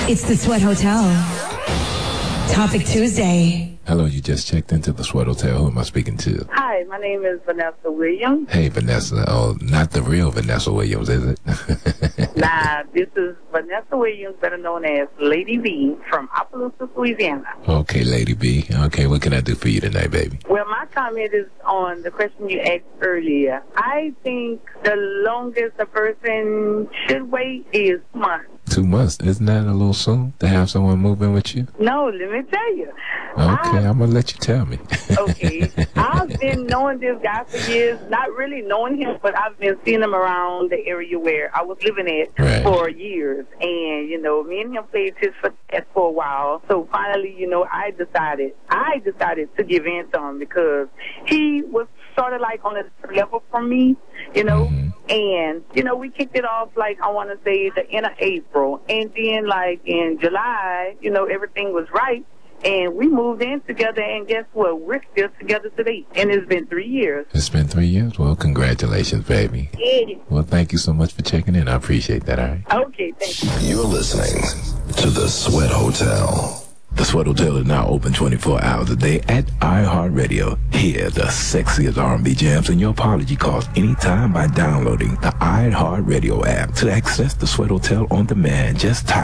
It's the Sweat Hotel. Topic Tuesday. Hello, you just checked into the Sweat Hotel. Who am I speaking to? Hi, my name is Vanessa Williams. Hey, Vanessa. Oh, not the real Vanessa Williams, is it? Nah, this is Vanessa Williams, better known as Lady V from Opelousas, Louisiana. Okay, Lady B. Okay, what can I do for you tonight, baby? Well, my comment is on the question you asked earlier. I think the longest a person should wait is months. 2 months. Isn't that a little soon to have someone move in with you? No, let me tell you. Okay, I'm going to let you tell me. Okay. I've been knowing this guy for years, not really knowing him, but I've been seeing him around the area where I was living at for years. And, you know, me and him played his for a while. So finally, you know, I decided to give in to him because he was sort of like on a level from me, you know. And, you know, we kicked it off, like, I want to say the end of April. And then, like, in July, you know, everything was right. And we moved in together, and guess what? We're still together today. And it's been 3 years. It's been 3 years? Well, congratulations, baby. Yeah. Well, thank you so much for checking in. I appreciate that, all right? Okay, thank you. You're listening to The Sweat Hotel. The Sweat Hotel is now open 24 hours a day at iHeartRadio. Hear the sexiest R&B jams in your apology calls anytime by downloading the iHeartRadio app. To access The Sweat Hotel on demand, just type